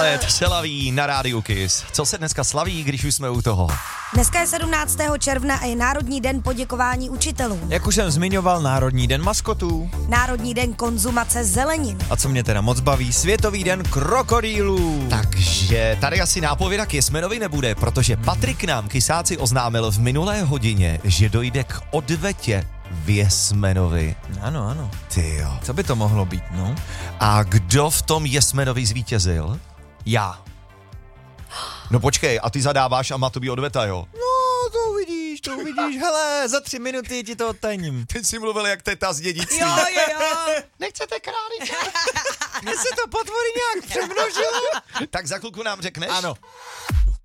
let se laví na Rádiu Kiss. Co se dneska slaví, když už jsme u toho? Dneska je 17. června a je Národní den poděkování učitelům. Jak už jsem zmiňoval, Národní den maskotů. Národní den konzumace zelenin. A co mě teda moc baví, Světový den krokodýlů. Takže tady asi nápověda k Jesmenovi nebude, protože Patrik nám kysáci oznámil v minulé hodině, že dojde k odvetě v Jesmenovi. Ano. Tyjo. Co by to mohlo být, no? A kdo v tom Jesmenovi zvítězil? Já. No počkej, a ty zadáváš a má to být odveta, jo? No, to uvidíš, hele, za 3 minuty ti to odtajním. Teď jsi mluvil jak teta z dědictví. Jo. Nechcete králíka? Mně se to potvory nějak přemnožilo. Tak za chvilku nám řekneš? Ano.